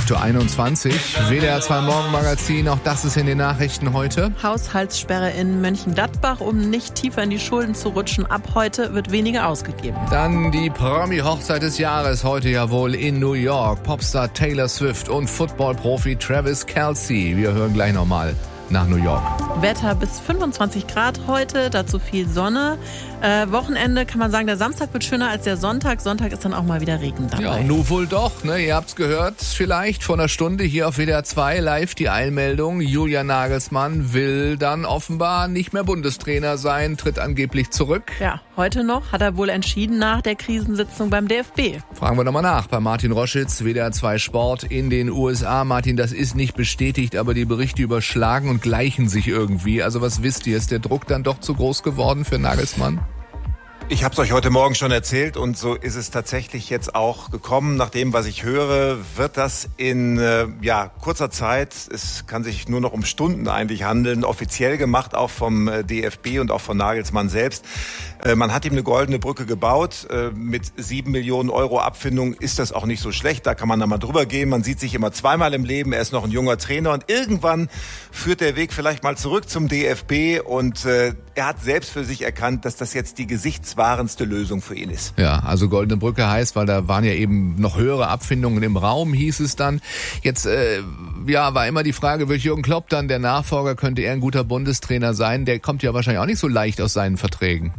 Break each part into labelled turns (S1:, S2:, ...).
S1: 8.21 Uhr, WDR 2 Morgenmagazin, auch das ist in den Nachrichten heute.
S2: Haushaltssperre in Mönchengladbach, um nicht tiefer in die Schulden zu rutschen. Ab heute wird weniger ausgegeben.
S1: Dann die Promi-Hochzeit des Jahres, heute ja wohl in New York. Popstar Taylor Swift und Football-Profi Travis Kelce. Wir hören gleich nochmal nach New York.
S2: Wetter bis 25 Grad heute, dazu viel Sonne. Wochenende kann man sagen, der Samstag wird schöner als der Sonntag. Sonntag ist dann auch mal wieder Regen dabei.
S1: Ja, nun wohl doch, ne? Ihr habt's gehört, vielleicht vor einer Stunde hier auf WDR 2 live die Eilmeldung. Julian Nagelsmann will dann offenbar nicht mehr Bundestrainer sein, tritt angeblich zurück.
S2: Ja, heute noch hat er wohl entschieden nach der Krisensitzung beim DFB.
S1: Fragen wir nochmal nach bei Martin Roschitz, WDR 2 Sport in den USA. Martin, das ist nicht bestätigt, aber die Berichte überschlagen und gleichen sich irgendwie. Also was wisst ihr, ist der Druck dann doch zu groß geworden für Nagelsmann?
S3: Ich habe es euch heute Morgen schon erzählt und so ist es tatsächlich jetzt auch gekommen. Nach dem, was ich höre, wird das in kurzer Zeit, es kann sich nur noch um Stunden eigentlich handeln, offiziell gemacht, auch vom DFB und auch von Nagelsmann selbst. Man hat ihm eine goldene Brücke gebaut. Mit 7 Millionen Euro Abfindung ist das auch nicht so schlecht. Da kann man dann mal drüber gehen. Man sieht sich immer zweimal im Leben. Er ist noch ein junger Trainer und irgendwann führt der Weg vielleicht mal zurück zum DFB und er hat selbst für sich erkannt, dass das jetzt die gesichtswahrendste Lösung für ihn ist.
S1: Ja, also goldene Brücke heißt, weil da waren ja eben noch höhere Abfindungen im Raum, hieß es dann. Jetzt war immer die Frage, wird Jürgen Klopp dann der Nachfolger, könnte er ein guter Bundestrainer sein? Der kommt ja wahrscheinlich auch nicht so leicht aus seinen Verträgen.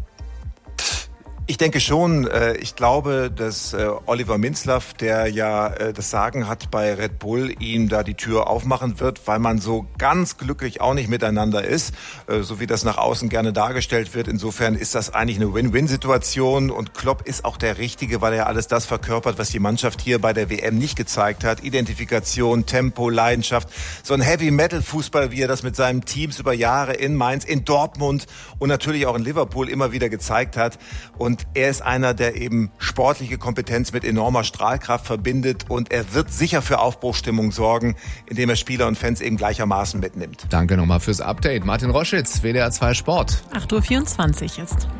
S3: Ich denke schon. Ich glaube, dass Oliver Minzlaff, der ja das Sagen hat bei Red Bull, ihm da die Tür aufmachen wird, weil man so ganz glücklich auch nicht miteinander ist, so wie das nach außen gerne dargestellt wird. Insofern ist das eigentlich eine Win-Win-Situation und Klopp ist auch der Richtige, weil er alles das verkörpert, was die Mannschaft hier bei der WM nicht gezeigt hat. Identifikation, Tempo, Leidenschaft, so ein Heavy-Metal-Fußball, wie er das mit seinen Teams über Jahre in Mainz, in Dortmund und natürlich auch in Liverpool immer wieder gezeigt hat. Und er ist einer, der eben sportliche Kompetenz mit enormer Strahlkraft verbindet und er wird sicher für Aufbruchsstimmung sorgen, indem er Spieler und Fans eben gleichermaßen mitnimmt.
S1: Danke nochmal fürs Update. Martin Roschitz, WDR 2 Sport.
S2: 8.24 Uhr jetzt.